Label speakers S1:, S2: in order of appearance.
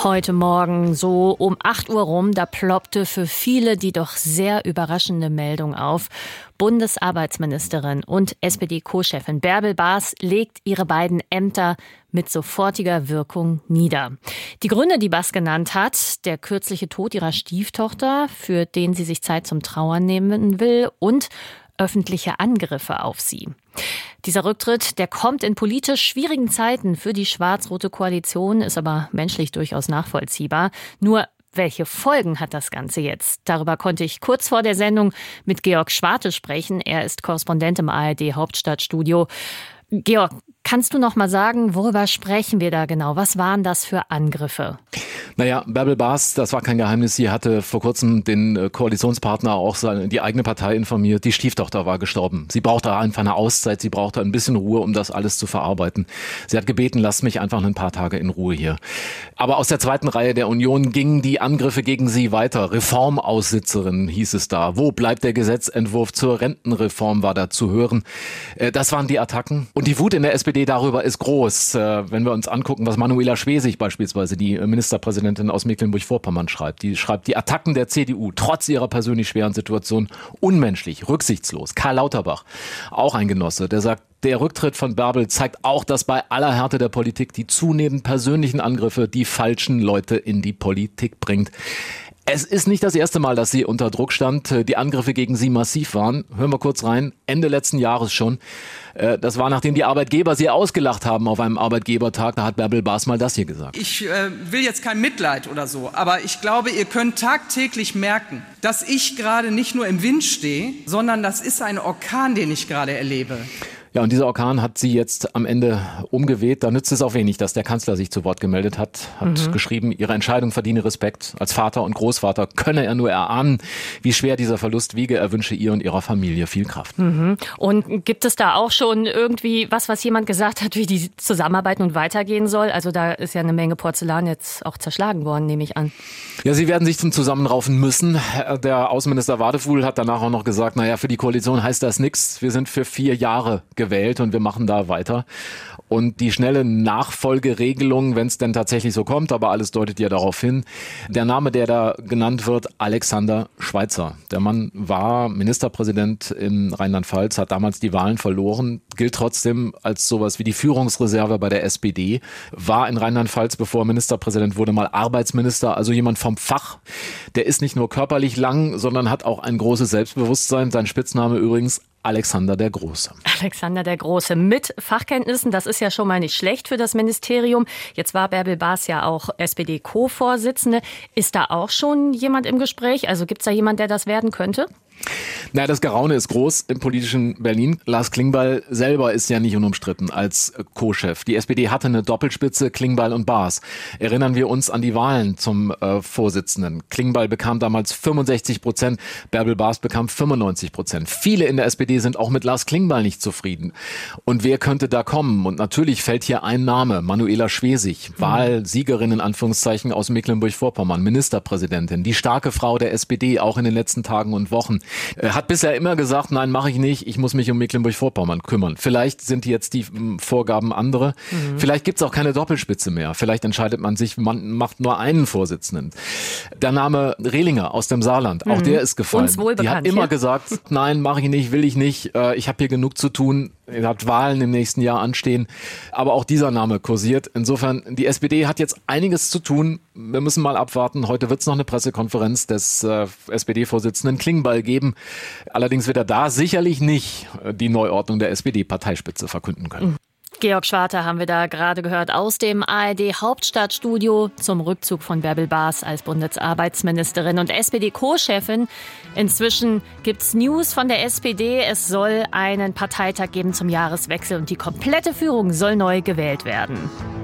S1: Heute Morgen so um 8 Uhr rum, da ploppte für viele die doch sehr überraschende Meldung auf. Bundesarbeitsministerin und SPD-Co-Chefin Bärbel Baas legt ihre beiden Ämter mit sofortiger Wirkung nieder. Die Gründe, die Baas genannt hat, der kürzliche Tod ihrer Stieftochter, für den sie sich Zeit zum Trauern nehmen will, und öffentliche Angriffe auf sie. Dieser Rücktritt, der kommt in politisch schwierigen Zeiten für die schwarz-rote Koalition, ist aber menschlich durchaus nachvollziehbar. Nur welche Folgen hat das Ganze jetzt? Darüber konnte ich kurz vor der Sendung mit Georg Schwarte sprechen. Er ist Korrespondent im ARD-Hauptstadtstudio. Georg, kannst du noch mal sagen, worüber sprechen wir da genau? Was waren das für Angriffe?
S2: Naja, Bärbel Baas, das war kein Geheimnis, sie hatte vor kurzem den Koalitionspartner, auch die eigene Partei, informiert. Die Stieftochter war gestorben. Sie brauchte einfach eine Auszeit, sie brauchte ein bisschen Ruhe, um das alles zu verarbeiten. Sie hat gebeten, lasst mich einfach ein paar Tage in Ruhe hier. Aber aus der zweiten Reihe der Union gingen die Angriffe gegen sie weiter. Reformaussitzerin hieß es da. Wo bleibt der Gesetzentwurf zur Rentenreform, war da zu hören. Das waren die Attacken. Und die Wut in der SPD darüber ist groß. Wenn wir uns angucken, was Manuela Schwesig beispielsweise, die Ministerpräsidentin aus Mecklenburg-Vorpommern, schreibt. Die schreibt, die Attacken der CDU, trotz ihrer persönlich schweren Situation, unmenschlich, rücksichtslos. Karl Lauterbach, auch ein Genosse, der sagt, der Rücktritt von Bärbel zeigt auch, dass bei aller Härte der Politik die zunehmend persönlichen Angriffe die falschen Leute in die Politik bringt. Es ist nicht das erste Mal, dass sie unter Druck stand. Die Angriffe gegen sie massiv waren. Hören wir kurz rein. Ende letzten Jahres schon. Das war, nachdem die Arbeitgeber sie ausgelacht haben auf einem Arbeitgebertag. Da hat Bärbel Baas mal das hier gesagt.
S3: Ich will jetzt kein Mitleid oder so, aber ich glaube, ihr könnt tagtäglich merken, dass ich gerade nicht nur im Wind stehe, sondern das ist ein Orkan, den ich gerade erlebe.
S2: Ja, und dieser Orkan hat sie jetzt am Ende umgeweht. Da nützt es auch wenig, dass der Kanzler sich zu Wort gemeldet hat. Hat geschrieben, ihre Entscheidung verdiene Respekt. Als Vater und Großvater könne er nur erahnen, wie schwer dieser Verlust wiege. Er wünsche ihr und ihrer Familie viel Kraft.
S1: Und gibt es da auch schon irgendwie was jemand gesagt hat, wie die zusammenarbeiten und weitergehen soll? Also da ist ja eine Menge Porzellan jetzt auch zerschlagen worden, nehme ich an.
S2: Ja, sie werden sich zum Zusammenraufen müssen. Der Außenminister Wadefuhl hat danach auch noch gesagt, naja, für die Koalition heißt das nichts. Wir sind für 4 Jahre gewählt und wir machen da weiter. Und die schnelle Nachfolgeregelung, wenn es denn tatsächlich so kommt, aber alles deutet ja darauf hin, der Name, der da genannt wird, Alexander Schweitzer. Der Mann war Ministerpräsident in Rheinland-Pfalz, hat damals die Wahlen verloren, gilt trotzdem als sowas wie die Führungsreserve bei der SPD, war in Rheinland-Pfalz, bevor er Ministerpräsident wurde, mal Arbeitsminister, also jemand vom Fach. Der ist nicht nur körperlich lang, sondern hat auch ein großes Selbstbewusstsein. Sein Spitzname übrigens Alexander der Große.
S1: Alexander der Große mit Fachkenntnissen, das ist ja schon mal nicht schlecht für das Ministerium. Jetzt war Bärbel Baas ja auch SPD-Co-Vorsitzende. Ist da auch schon jemand im Gespräch? Also gibt es da jemand, der das werden könnte?
S2: Na, das Geraune ist groß im politischen Berlin. Lars Klingbeil selber ist ja nicht unumstritten als Co-Chef. Die SPD hatte eine Doppelspitze, Klingbeil und Baas. Erinnern wir uns an die Wahlen zum Vorsitzenden. Klingbeil bekam damals 65%, Bärbel Baas bekam 95%. Viele in der SPD sind auch mit Lars Klingbeil nicht zufrieden. Und wer könnte da kommen? Und natürlich fällt hier ein Name, Manuela Schwesig, Wahlsiegerin in Anführungszeichen aus Mecklenburg-Vorpommern, Ministerpräsidentin, die starke Frau der SPD, auch in den letzten Tagen und Wochen. Hat bisher immer gesagt, nein, mache ich nicht, ich muss mich um Mecklenburg-Vorpommern kümmern. Vielleicht sind jetzt die Vorgaben andere. Vielleicht gibt's auch keine Doppelspitze mehr. Vielleicht entscheidet man sich, man macht nur einen Vorsitzenden. Der Name Rehlinger aus dem Saarland, auch der ist gefallen.
S1: Uns wohl bekannt,
S2: die hat immer gesagt, nein, mache ich nicht, will ich nicht, ich habe hier genug zu tun. Ihr habt Wahlen im nächsten Jahr anstehen. Aber auch dieser Name kursiert. Insofern, die SPD hat jetzt einiges zu tun. Wir müssen mal abwarten. Heute wird es noch eine Pressekonferenz des SPD-Vorsitzenden Klingbeil geben. Allerdings wird er da sicherlich nicht die Neuordnung der SPD-Parteispitze verkünden können.
S1: Georg Schwarte haben wir da gerade gehört aus dem ARD-Hauptstadtstudio zum Rückzug von Bärbel Baas als Bundesarbeitsministerin und SPD-Co-Chefin. Inzwischen gibt's News von der SPD. Es soll einen Parteitag geben zum Jahreswechsel und die komplette Führung soll neu gewählt werden.